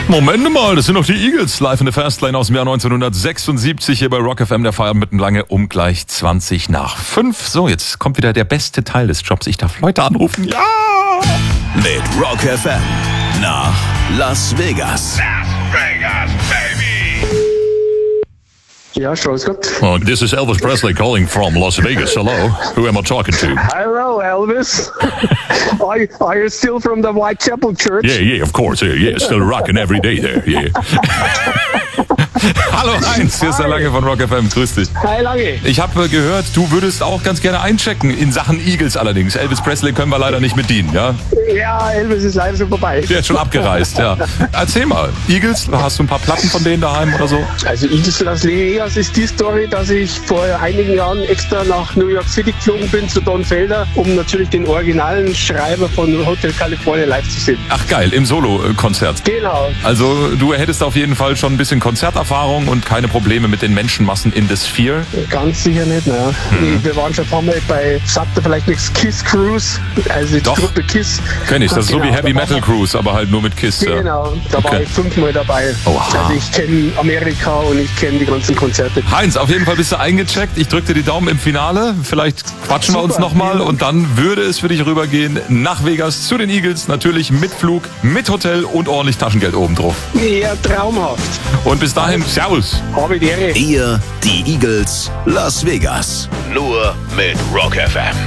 Moment mal, das sind doch die Eagles live in der Fastlane aus dem Jahr 1976 hier bei Rock FM. Der Feierabend mitten lange um gleich 20 nach 5. So, jetzt kommt wieder der beste Teil des Jobs. Ich darf Leute anrufen. Ja! Mit Rock FM nach Las Vegas. Las Vegas, baby! Ja, Grüß Gott. Oh, this is Elvis Presley calling from Las Vegas. Hello, who am I talking to? Hello, Elvis. Are you still from the Whitechapel Church? Yeah, of course. Yeah, still rocking every day there. Yeah. Hallo Heinz, hier ist der Lange von Rock FM. Grüß dich. Hi, Lange. Ich habe gehört, du würdest auch ganz gerne einchecken, in Sachen Eagles allerdings. Elvis Presley können wir leider nicht bedienen, ja? Ja, Elvis ist leider schon vorbei. Der ist schon abgereist, ja. Erzähl mal, Eagles, hast du ein paar Platten von denen daheim oder so? Also Eagles Las Vegas ist die Story, dass ich vor einigen Jahren extra nach New York City geflogen bin zu Don Felder, um natürlich den originalen Schreiber von Hotel California live zu sehen. Ach geil, im Solo-Konzert. Genau. Also du hättest auf jeden Fall schon ein bisschen Konzerterfahrung und keine Probleme mit den Menschenmassen in the Sphere? Ganz sicher nicht, naja. Wir waren schon ein paar Mal bei, sagt ihr vielleicht nichts, Kiss Cruise, also die Doch. Gruppe Kiss. Kenn ich, das ist so wie Genau, Heavy da Metal waren Cruise, aber halt nur mit Kiss. Ja. Genau, da war Okay. ich 5-mal dabei. Oha. Also ich kenne Amerika und ich kenne die ganzen Konzerte. Heinz, auf jeden Fall bist du eingecheckt. Ich drück dir die Daumen im Finale. Vielleicht quatschen wir uns Super. nochmal und dann würde es für dich rübergehen nach Vegas zu den Eagles. Natürlich mit Flug, mit Hotel und ordentlich Taschengeld oben drauf. Ja, traumhaft. Und bis dahin, Servus. Habe die Ehre. Ihr, die Eagles, Las Vegas. Nur mit Rock FM.